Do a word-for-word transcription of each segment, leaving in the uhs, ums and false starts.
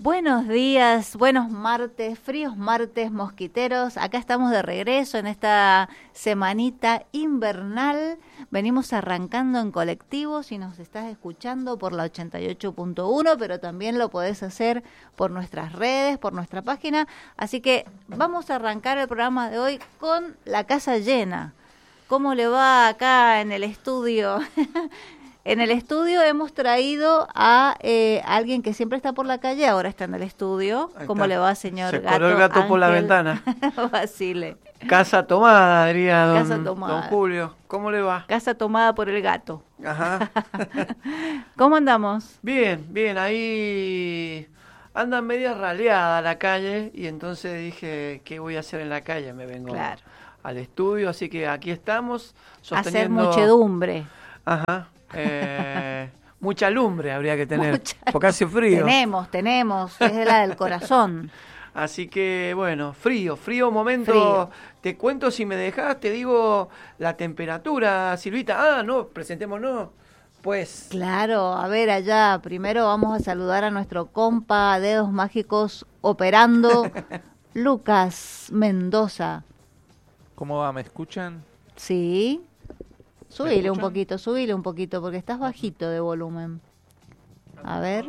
Buenos días, buenos martes, fríos martes mosquiteros. Acá estamos de regreso en esta semanita invernal. Venimos arrancando en colectivo, si nos estás escuchando por la ochenta y ocho punto uno, pero también lo podés hacer por nuestras redes, por nuestra página. Así que vamos a arrancar el programa de hoy con la casa llena. ¿Cómo le va acá en el estudio? En el estudio hemos traído a eh, alguien que siempre está por la calle, ahora está en el estudio. ¿Cómo le va, señor Se Gato? coló el gato Ángel por la ventana. Basile. Casa tomada, diría don, Casa tomada. don Julio. ¿Cómo le va? Casa tomada por el gato. Ajá. ¿Cómo andamos? Bien, bien. Ahí anda media raleada la calle y entonces dije, ¿qué voy a hacer en la calle? Me vengo Claro. al estudio, así que aquí estamos Hacer sosteniendo... muchedumbre. Ajá. Eh, mucha lumbre habría que tener, Mucha- porque hace frío. Tenemos, tenemos, es de la del corazón. Así que, bueno, frío, frío momento. Frío. Te cuento, si me dejas, te digo la temperatura, Silvita. Ah, no, presentémonos. Pues, Claro, a ver allá, primero vamos a saludar a nuestro compa Dedos Mágicos operando, Lucas Mendoza. ¿Cómo va? ¿Me escuchan? Sí. Subile un escuchan? poquito, subile un poquito, porque estás bajito de volumen. A ver.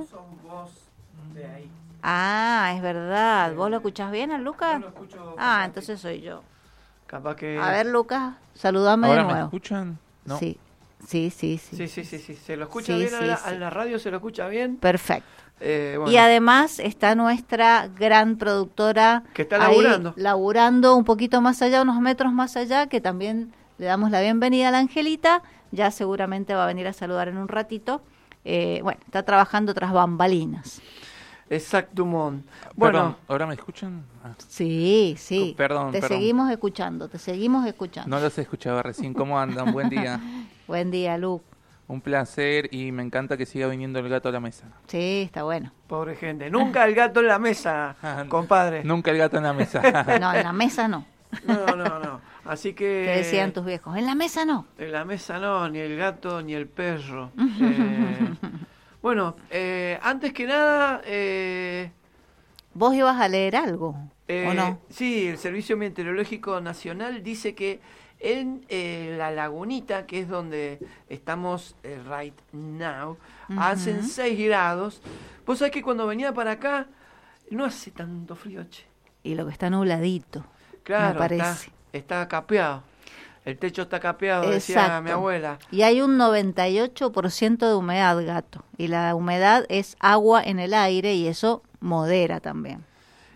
Ah, es verdad. ¿Vos lo escuchás bien, al Lucas? Yo lo escucho Ah, fantástico. entonces soy yo. capaz que... A ver, Lucas, saludame de ¿Ahora me nuevo. escuchan? No. Sí, sí, sí, sí. Sí, sí, sí, sí. ¿Se lo escucha Sí, bien sí, a, la, sí. a la radio? ¿Se lo escucha bien? Perfecto. Eh, bueno, Y además está nuestra gran productora Que está ahí laburando. laburando un poquito más allá, unos metros más allá, que también le damos la bienvenida a la Angelita. Ya seguramente va a venir a saludar en un ratito. Eh, bueno, está trabajando tras bambalinas. exacto, Mon. Bueno, Bueno, ¿ahora me escuchan? Ah, Sí, sí. Oh, perdón, te perdón. seguimos escuchando, te seguimos escuchando. no los escuchaba recién. ¿Cómo andan? Buen día. Buen día, Lu. Un placer y me encanta que siga viniendo el gato a la mesa. Sí, está bueno. pobre gente. Nunca el gato en la mesa, compadre. Nunca el gato en la mesa. No, en la mesa no. No, no, no. Así que... ¿Qué decían tus viejos? En la mesa no. En la mesa no, ni el gato ni el perro. Eh, bueno, eh, antes que nada, eh, ¿Vos ibas a leer algo eh, o no? sí, el Servicio Meteorológico Nacional dice que en eh, la lagunita, que es donde estamos eh, right now, Ujú. hacen seis grados. Vos sabés que cuando venía para acá no hace tanto frío, che. Y lo que está nubladito. Claro, Me parece. Está, está capeado. El techo está capeado, decía Exacto. mi abuela. Y hay un noventa y ocho por ciento de humedad, Gato. Y la humedad es agua en el aire y eso modera también.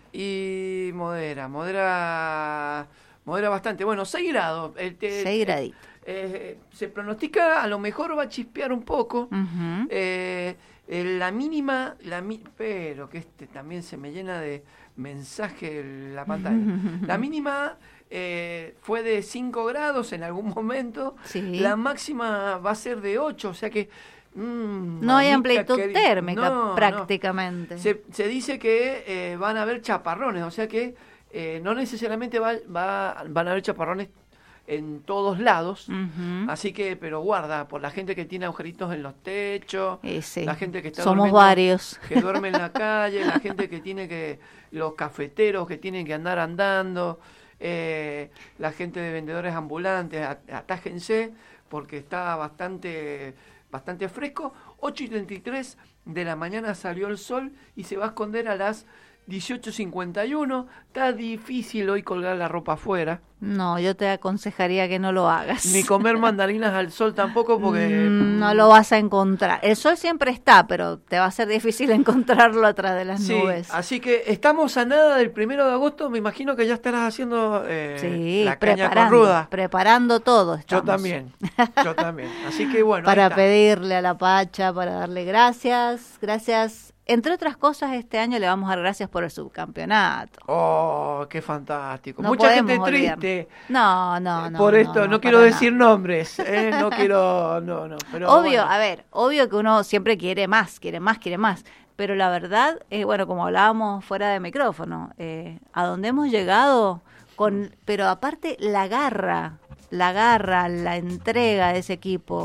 Y modera, modera, modera bastante. Bueno, seis grados. El te- seis graditos. eh, se pronostica, a lo mejor va a chispear un poco. Ujú. Eh, eh, la mínima, la mi- pero que este también se me llena de mensaje la pantalla. La mínima eh, fue de cinco grados en algún momento. Sí. La máxima va a ser de ocho, o sea que... mm, No hay mamita amplitud querida. térmica No, no. prácticamente. Se, se dice que eh, van a haber chaparrones, o sea que eh, no necesariamente va, va- van a haber chaparrones en todos lados. Ujú. Así que, pero guarda, por la gente que tiene agujeritos en los techos, Y sí. la gente que está Somos durmiendo, varios. que duerme en la calle, la gente que tiene que, los cafeteros que tienen que andar andando, eh, la gente de vendedores ambulantes, at- atájense porque está bastante, bastante fresco. ocho y treinta y tres de la mañana salió el sol y se va a esconder a las dieciocho cincuenta y uno. Está difícil hoy colgar la ropa afuera. No, yo te aconsejaría que no lo hagas. Ni comer mandarinas al sol tampoco porque... Mm, no lo vas a encontrar. El sol siempre está, pero te va a ser difícil encontrarlo atrás de las Sí, nubes. así que estamos a nada del primero de agosto. Me imagino que ya estarás haciendo eh, Sí, la caña con preparando, ruda. preparando todo. Yo estamos. también, yo también. Así que bueno, Para ahí está. pedirle a la Pacha, para darle gracias. Gracias. Entre otras cosas, este año le vamos a dar gracias por el subcampeonato. Oh, qué fantástico. No Mucha gente podemos olvidar. triste No, no, eh, no. por no, esto. No, no, quiero para decir nada. nombres, eh, no quiero, no, no. Pero Obvio, bueno. a ver, obvio que uno siempre quiere más, quiere más, quiere más. Pero la verdad, eh, bueno, como hablábamos fuera de micrófono, eh, a donde hemos llegado con, pero aparte la garra, la garra, la entrega de ese equipo,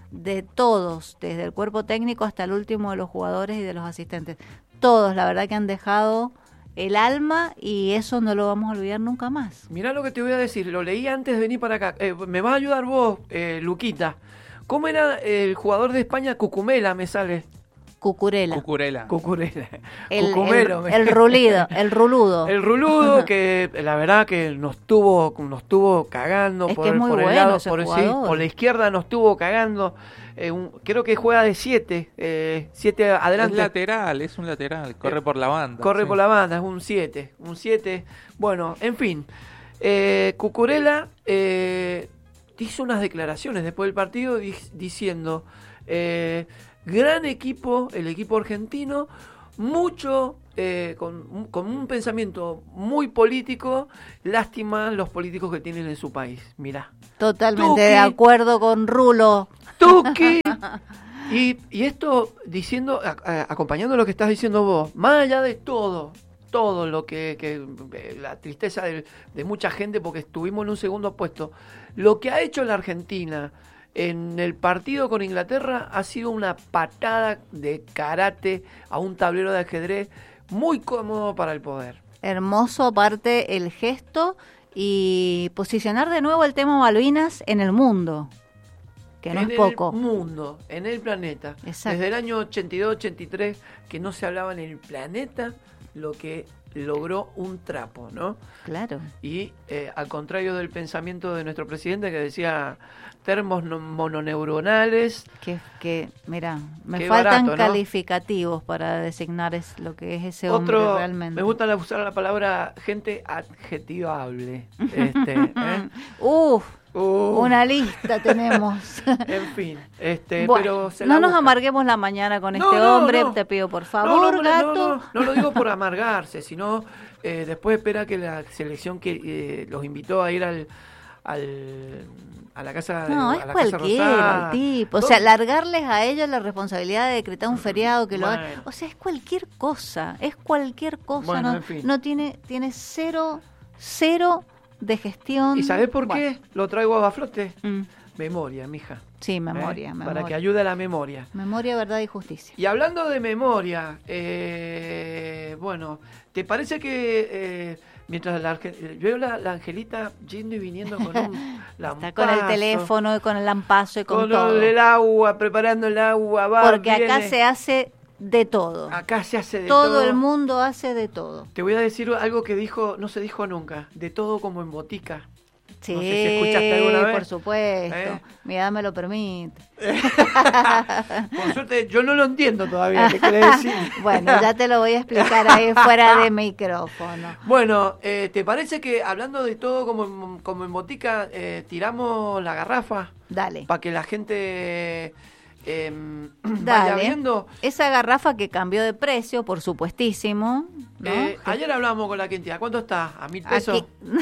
de todos, desde el cuerpo técnico hasta el último de los jugadores y de los asistentes. Todos, la verdad que han dejado el alma y eso no lo vamos a olvidar nunca más. Mirá lo que te voy a decir, lo leí antes de venir para acá. Eh, me vas a ayudar vos, eh, Luquita. ¿Cómo era el jugador de España? Cucumela me sale. Cucurela. Cucurela. Cucurela. El, Cucumelo, el, el rulido, el ruludo. El ruludo que la verdad que nos tuvo, nos tuvo cagando Es por, que es el- muy por el bueno lado, ese por, sí, jugador. por la izquierda nos tuvo cagando. Eh, un- creo que juega de siete, eh, siete Es adelante. lateral, es un lateral. Corre Eh, por la banda. Corre sí. por la banda, es un siete, un siete. Bueno, en fin. Eh, Cucurella eh, hizo unas declaraciones después del partido di- diciendo, eh, gran equipo, el equipo argentino, mucho, eh, con, con un pensamiento muy político, lástima los políticos que tienen en su país. Mirá. Totalmente Tuki. de acuerdo con Rulo. Tuki. Y, y esto diciendo, a- a- acompañando lo que estás diciendo vos, más allá de todo, todo lo que, que eh, la tristeza de, de mucha gente porque estuvimos en un segundo puesto, lo que ha hecho la Argentina en el partido con Inglaterra ha sido una patada de karate a un tablero de ajedrez muy cómodo para el poder. Hermoso aparte el gesto y posicionar de nuevo el tema Malvinas en el mundo, que no en es poco. el mundo, en el planeta. Exacto. Desde el año ochenta y dos ochenta y tres que no se hablaba en el planeta lo que logró un trapo, ¿no? Claro. Y eh, al contrario del pensamiento de nuestro presidente que decía termos no- mononeuronales, Que, que mira, me Qué faltan barato, ¿no? calificativos para designar es lo que es ese hombre otro, realmente. me gusta la- usar la palabra gente adjetivable. Este, ¿eh? Uf, Uh, una lista tenemos. En fin, este, Bueno, pero se no la nos busca. amarguemos la mañana con No, este no, hombre, no. te pido por No, favor, no, no, gato. No, no, no lo digo por amargarse, sino eh, después espera que la selección que eh, los invitó a ir al, al a la casa de No, a es la Casa cualquiera Rosada. el tipo. O Todo- sea, largarles a ellos la responsabilidad de decretar un feriado que lo hagan. Bueno. O sea, es cualquier cosa. Es cualquier cosa. Bueno, no en fin. no tiene, tiene cero, cero de gestión. ¿Y sabés por Bueno, qué lo traigo a flote? mm, Memoria, mija. sí, memoria, ¿eh? memoria. Para que ayude a la memoria. Memoria, verdad y justicia. Y hablando de memoria, eh, bueno, ¿te parece que eh, mientras la, Arge- veo la, la Angelita yendo y viniendo con un Está con el lampazo, teléfono y con el lampazo y con, con todo. el, el agua, preparando el agua, va, Porque acá viene. se hace de todo. Acá se hace de todo, todo. el mundo hace de todo. Te voy a decir algo que dijo, no se dijo nunca, de todo como en botica. Sí, No sé si escuchaste alguna vez. por supuesto. ¿Eh? Mi edad me lo permite. Por suerte, yo no lo entiendo todavía, ¿qué quiere decir? Bueno, ya te lo voy a explicar ahí fuera de micrófono. Bueno, eh, ¿te parece que hablando de todo como en, como en botica, eh, tiramos la garrafa Dale. para que la gente eh, vaya Dale. viendo? Esa garrafa que cambió de precio, por supuestísimo. ¿no? Eh, ayer hablamos con la cantidad, ¿cuánto está? ¿A mil pesos? Aquí-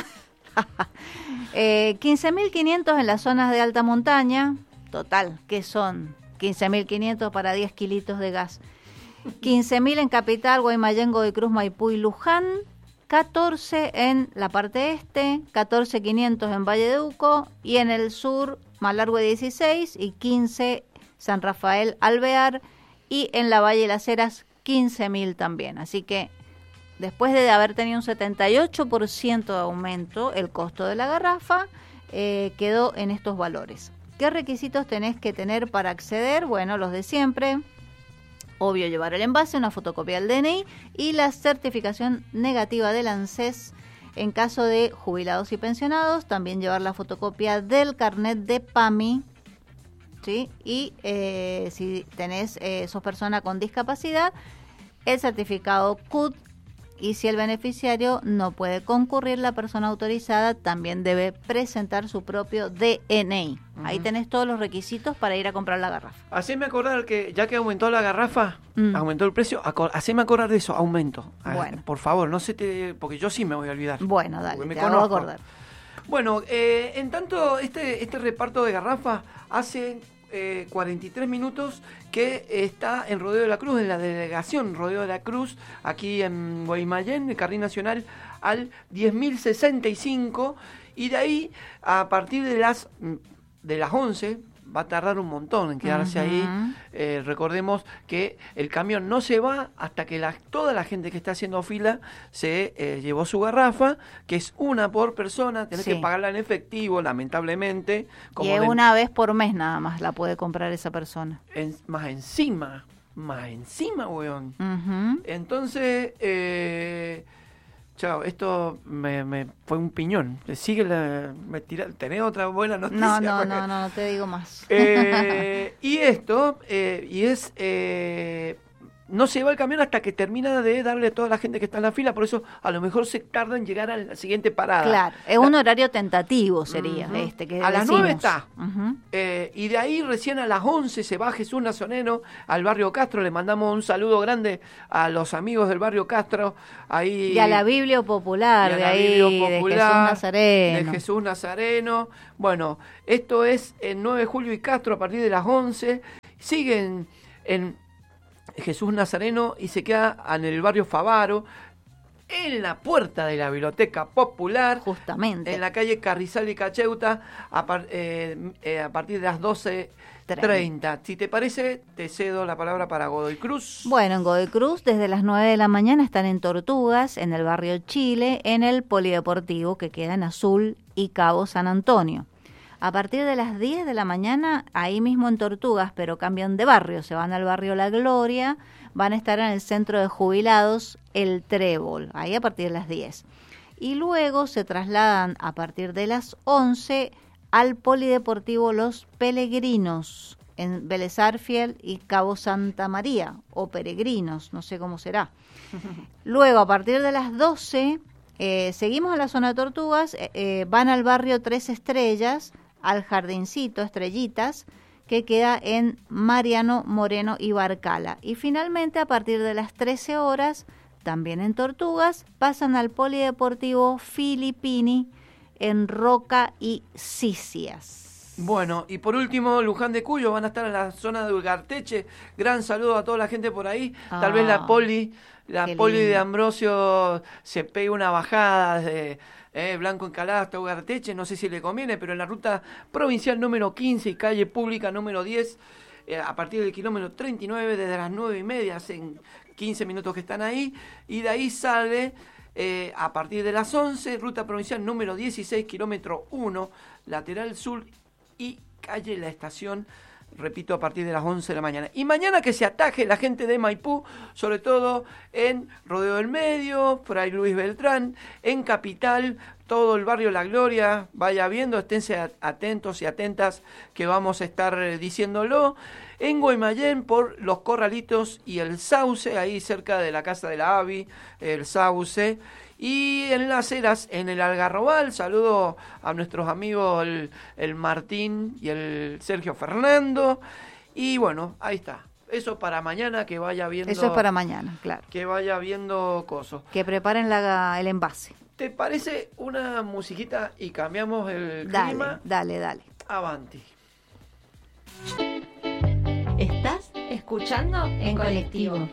eh, quince mil quinientos en las zonas de alta montaña. Total, ¿qué son? quince mil quinientos para diez kilitos de gas. quince mil en Capital, Guaymayengo de Cruz, Maipú y Luján. catorce en la parte este, catorce mil quinientos en Valle de Uco y en el sur Malargüe dieciséis y quince San Rafael Alvear y en la Valle de las Heras quince mil también. Así que después de haber tenido un setenta y ocho por ciento de aumento el costo de la garrafa, eh, quedó en estos valores. ¿Qué requisitos tenés que tener para acceder? Bueno, los de siempre. Obvio, llevar el envase, una fotocopia del D N I y la certificación negativa del ANSES. En caso de jubilados y pensionados, también llevar la fotocopia del carnet de PAMI, ¿sí? Y eh, si tenés, eh, sos persona con discapacidad, el certificado C U D. Y si el beneficiario no puede concurrir, la persona autorizada también debe presentar su propio D N I. Uh-huh. Ahí tenés todos los requisitos para ir a comprar la garrafa. Haceme acordar que ya que aumentó la garrafa, mm. aumentó el precio, aco- haceme acordar de eso, aumento. Bueno. Por favor, no se te... porque yo sí me voy a olvidar. Bueno, dale, me te hago conozco. acordar. Bueno, eh, en tanto, este, este reparto de garrafa hace eh, cuarenta y tres minutos que está en Rodeo de la Cruz, en la delegación Rodeo de la Cruz, aquí en Guaymallén, el Carril Nacional, al diez mil sesenta y cinco, y de ahí, a partir de las, de las once, va a tardar un montón en quedarse Ujú. ahí. Eh, recordemos que el camión no se va hasta que la, toda la gente que está haciendo fila se eh, llevó su garrafa, que es una por persona, tenés Sí. que pagarla en efectivo, lamentablemente. Y es del- una vez por mes nada más la puede comprar esa persona. en- más encima, más encima, weón. Ujú. Entonces, eh, chao, esto me, me fue un piñón. Sigue la, me tira, ¿tenés otra buena noticia? No, no, Porque- no, no, no te digo más. Eh, y esto, eh, y es, eh, no se va el camión hasta que termina de darle a toda la gente que está en la fila, por eso a lo mejor se tarda en llegar a la siguiente parada. Claro, es un horario tentativo sería Ujú. este que A las decimos. nueve está. Ujú. Eh, y de ahí recién a las once se va Jesús Nazareno al barrio Castro. Le mandamos un saludo grande a los amigos del barrio Castro. Ahí, Y a la Biblia popular y a de la ahí, Biblia de Jesús Popular, Nazareno. de Jesús Nazareno. Bueno, esto es en nueve de julio y Castro a partir de las once. Siguen en Jesús Nazareno y se queda en el barrio Favaro, en la puerta de la Biblioteca Popular, Justamente. en la calle Carrizal y Cacheuta, a, par- eh, eh, a partir de las doce treinta. Si te parece, te cedo la palabra para Godoy Cruz. Bueno, en Godoy Cruz desde las nueve de la mañana están en Tortugas, en el barrio Chile, en el Polideportivo que queda en Azul y Cabo San Antonio. A partir de las diez de la mañana, ahí mismo en Tortugas, pero cambian de barrio, se van al barrio La Gloria, van a estar en el centro de jubilados El Trébol, ahí a partir de las diez. Y luego se trasladan a partir de las once al Polideportivo Los Peregrinos, en Vélez Arfiel y Cabo Santa María, o Peregrinos, no sé cómo será. Luego, a partir de las doce, eh, seguimos en la zona de Tortugas, eh, eh, van al barrio Tres Estrellas, al Jardincito, Estrellitas, que queda en Mariano Moreno y Barcala. Y finalmente, a partir de las trece horas, también en Tortugas, pasan al Polideportivo Filippini, en Roca y Sicias. Bueno, y por último, Luján de Cuyo, van a estar en la zona de Ugarteche. Gran saludo a toda la gente por ahí. Tal Ah, vez la poli, la qué poli de lindo. Ambrosio se pegue una bajada desde eh, Blanco Encalada hasta Ugarteche. No sé si le conviene, pero en la ruta provincial número quince y calle pública número diez, eh, a partir del kilómetro treinta y nueve, desde las nueve y media, hacen quince minutos que están ahí, y de ahí sale eh, a partir de las once, ruta provincial número dieciséis, kilómetro uno, lateral sur y calle La Estación, repito, a partir de las once de la mañana. Y mañana que se ataje la gente de Maipú, sobre todo en Rodeo del Medio, Fray Luis Beltrán, en Capital, todo el barrio La Gloria, vaya viendo, esténse atentos y atentas que vamos a estar eh, diciéndolo. En Guaymallén por Los Corralitos y el Sauce, ahí cerca de la casa de la Avi, el Sauce. Y en Las Heras, en el Algarrobal, saludo a nuestros amigos el, el Martín y el Sergio Fernando. Y bueno, ahí está. Eso para mañana, que vaya viendo. Eso es para mañana, claro. Que vaya viendo cosas. Que preparen la, el envase. ¿Te parece una musiquita y cambiamos el Dale, clima? dale, dale. Avanti. Estás escuchando en colectivo.